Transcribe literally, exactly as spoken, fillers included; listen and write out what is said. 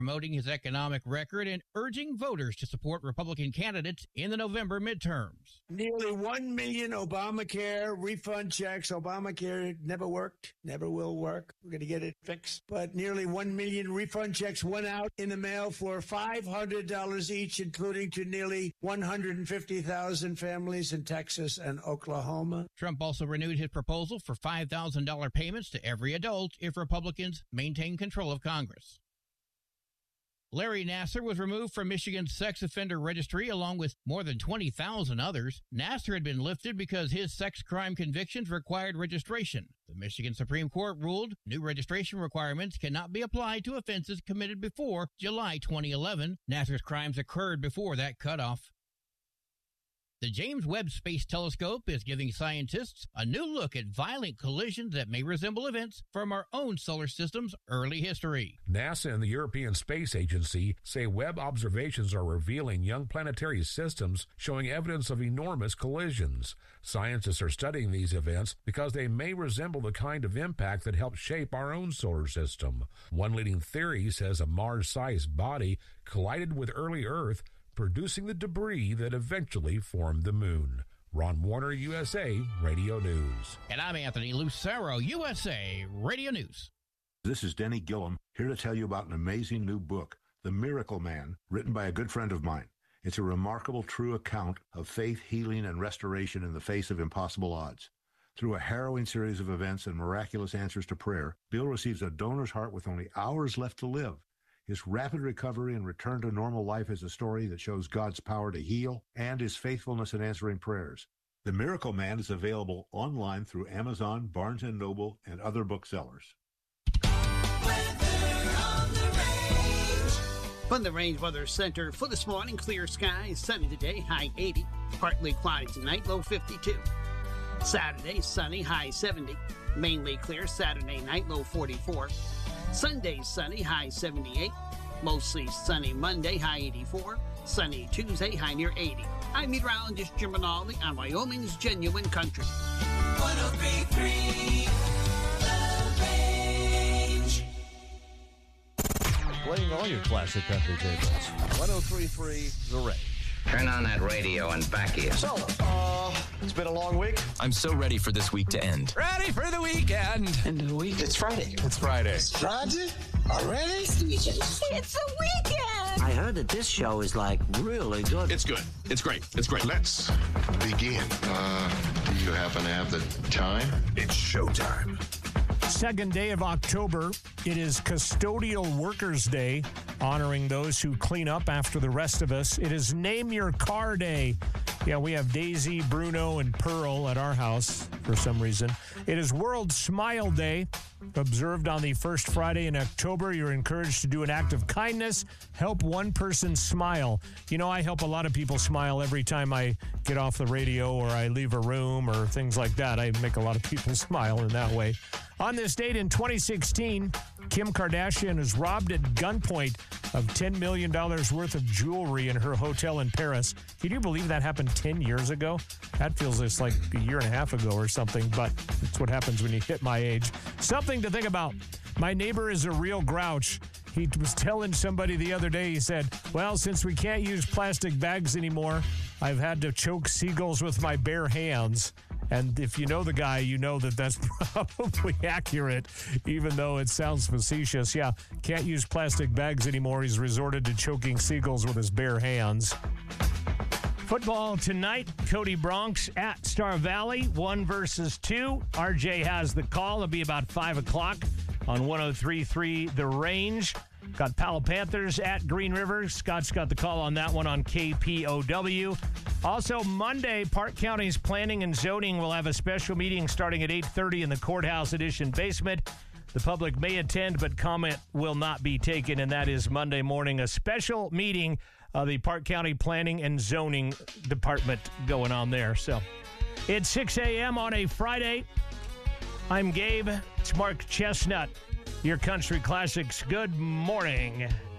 promoting his economic record and urging voters to support Republican candidates in the November midterms. Nearly one million Obamacare refund checks. Obamacare never worked, never will work. We're going to get it fixed. But nearly one million refund checks went out in the mail for five hundred dollars each, including to nearly one hundred fifty thousand families in Texas and Oklahoma. Trump also renewed his proposal for five thousand dollars payments to every adult if Republicans maintain control of Congress. Larry Nassar was removed from Michigan's sex offender registry along with more than twenty thousand others. Nassar had been lifted because his sex crime convictions required registration. The Michigan Supreme Court ruled new registration requirements cannot be applied to offenses committed before July twenty eleven. Nassar's crimes occurred before that cutoff. The James Webb Space Telescope is giving scientists a new look at violent collisions that may resemble events from our own solar system's early history. NASA and the European Space Agency say Webb observations are revealing young planetary systems showing evidence of enormous collisions. Scientists are studying these events because they may resemble the kind of impact that helped shape our own solar system. One leading theory says a Mars-sized body collided with early Earth, producing the debris that eventually formed the moon. Ron Warner, U S A Radio News. And I'm Anthony Lucero, U S A Radio News. This is Denny Gillum, here to tell you about an amazing new book, The Miracle Man, written by a good friend of mine. It's a remarkable, true account of faith, healing, and restoration in the face of impossible odds. Through a harrowing series of events and miraculous answers to prayer, Bill receives a donor's heart with only hours left to live. His rapid recovery and return to normal life is a story that shows God's power to heal and his faithfulness in answering prayers. The Miracle Man is available online through Amazon, Barnes and Noble, and other booksellers. From the Range Weather Center for this morning, clear skies, sunny today, high eighty. Partly cloudy tonight, low fifty-two. Saturday, sunny, high seventy. Mainly clear Saturday night, low forty-four. Sunday, sunny, high seventy-eight. Mostly sunny Monday, high eighty-four. Sunny Tuesday, high near eighty. I'm meteorologist Jim Rinaldi on Wyoming's Genuine Country. one oh three point three The Range. Playing all your classic country favorites. one oh three point three The Range. Turn on that radio and back here. So, uh, it's been a long week. I'm so ready for this week to end. Ready for the weekend. End of the week. It's Friday. It's Friday. It's Friday? Already? It's the weekend. I heard that this show is, like, really good. It's good. It's great. It's great. Let's begin. Uh, do you happen to have the time? It's showtime. Second day of October, it is Custodial Workers Day, honoring those who clean up after the rest of us. It is Name Your Car Day. Yeah, we have Daisy, Bruno, and Pearl at our house for some reason. It is World Smile Day, observed on the first Friday in October. You're encouraged to do an act of kindness, help one person smile. You know, I help a lot of people smile every time I get off the radio or I leave a room or things like that. I make a lot of people smile in that way. On this date in twenty sixteen, Kim Kardashian is robbed at gunpoint of ten million dollars worth of jewelry in her hotel in Paris. Can you believe that happened ten years ago? That feels just like a year and a half ago or something, but it's what happens when you hit my age. Something to think about. My neighbor is a real grouch. He was telling somebody the other day, he said, well, since we can't use plastic bags anymore, I've had to choke seagulls with my bare hands. And if you know the guy, you know that that's probably accurate, even though it sounds facetious. Yeah, can't use plastic bags anymore. He's resorted to choking seagulls with his bare hands. Football tonight, Cody Bronx at Star Valley, one versus two. R J has the call. It'll be about five o'clock on one oh three point three The Range. Got Palo Panthers at Green River. Scott's got the call on that one on K P O W. Also, Monday, Park County's Planning and Zoning will have a special meeting starting at eight thirty in the Courthouse Edition basement. The public may attend, but comment will not be taken, and that is Monday morning, a special meeting of the Park County Planning and Zoning Department going on there. So it's six a.m. on a Friday. I'm Gabe. It's Mark Chestnut. Your Country Classics. Good morning.